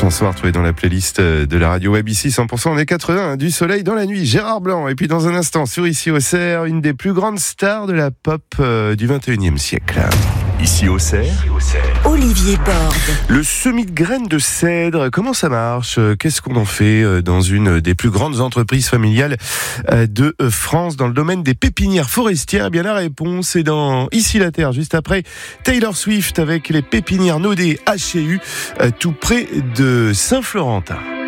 Chanson à retrouver dans la playlist de la radio Web ici 100% on est 80, du soleil dans la nuit, Gérard Blanc. Et puis dans un instant sur Ici Auxerre, une des plus grandes stars de la pop du 21e siècle. Ici Auxerre, Olivier Borde. Le semis de graines de cèdre, comment ça marche? Qu'est-ce qu'on en fait dans une des plus grandes entreprises familiales de France dans le domaine des pépinières forestières? Eh bien la réponse est dans Ici la Terre, juste après Taylor Swift avec les pépinières Naudet HU, tout près de Saint-Florentin.